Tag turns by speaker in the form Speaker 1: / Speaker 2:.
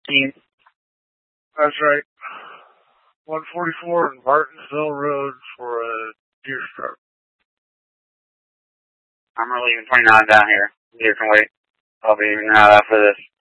Speaker 1: That's right. 144 in Martinsville Road for a deer stroke.
Speaker 2: I'm leaving 29 down here. You can wait. I'll be not after this.